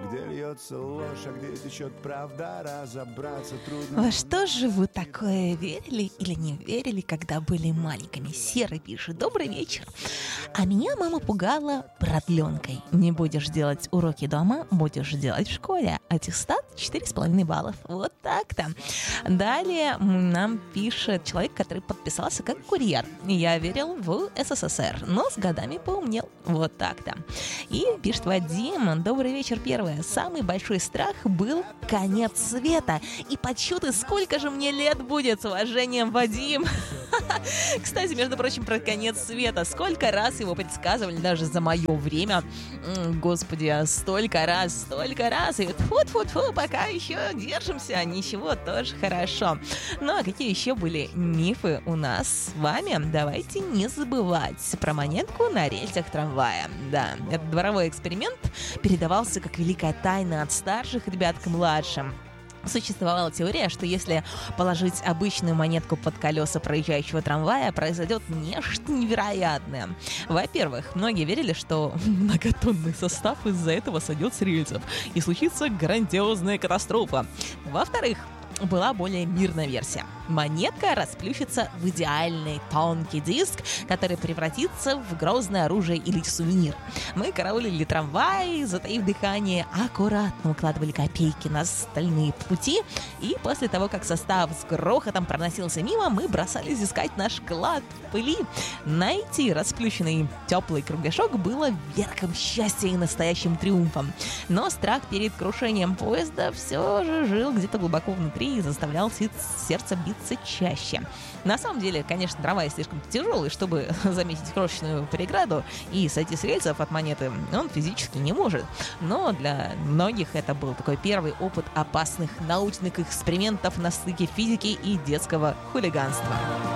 где льется ложь, а где течет правда, разобраться трудно. Во что же вы такое верили или не верили, когда были маленькими? Серый пишет: добрый вечер. А меня мама пугала продленкой. Не будешь делать уроки дома, будешь делать в школе. Аттестат 4,5 баллов. Вот так-то. Далее нам пишет человек, который подписался как курьер. Я верил в СССР, но с годами поумнел. Вот так-то. И пишет Вадим: добрый вечер, первое. Самый большой страх был конец света. И подсчеты, сколько же мне лет будет? С уважением, Вадим. Кстати, между прочим, про конец света. Сколько раз его предсказывали даже за мое время. Господи, столько раз. И тьфу-тьфу-тьфу, пока еще держимся. Ничего, тоже хорошо. Ну, а какие еще были мифы у нас с вами? Давайте не забывать про монетку на рельсах трамвая. Да, этот дворовой эксперимент передавался как великая тайна от старших ребят к младшим. Существовала теория, что если положить обычную монетку под колеса проезжающего трамвая, произойдет нечто невероятное. Во-первых, многие верили, что многотонный состав из-за этого сойдет с рельсов, и случится грандиозная катастрофа. Во-вторых, была более мирная версия. Монетка расплющится в идеальный тонкий диск, который превратится в грозное оружие или сувенир. Мы караулили трамвай, затаив дыхание, аккуратно укладывали копейки на стальные пути, и после того, как состав с грохотом проносился мимо, мы бросались искать наш клад в пыли. Найти расплющенный теплый кругляшок было верхом счастья и настоящим триумфом. Но страх перед крушением поезда все же жил где-то глубоко внутри и заставлял сердце биться чаще. На самом деле, конечно, трамвай слишком тяжелый, чтобы заметить крошечную преграду и сойти с рельсов от монеты он физически не может. Но для многих это был такой первый опыт опасных научных экспериментов на стыке физики и детского хулиганства.